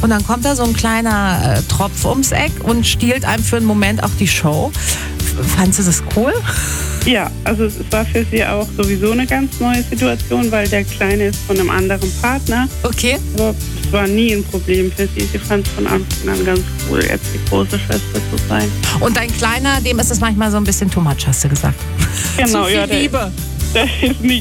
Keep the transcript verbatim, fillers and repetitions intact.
und dann kommt da so ein kleiner äh, Tropf ums Eck und stiehlt einem für einen Moment auch die Show. Fandst du das cool? Ja, also es war für sie auch sowieso eine ganz neue Situation, weil der Kleine ist von einem anderen Partner. Okay. Aber es war nie ein Problem für sie. Sie fand es von Anfang an ganz cool, jetzt die große Schwester zu sein. Und dein Kleiner, dem ist es manchmal so ein bisschen too much, hast du gesagt. Genau, Zu viel ja. Der, Liebe. der ist nicht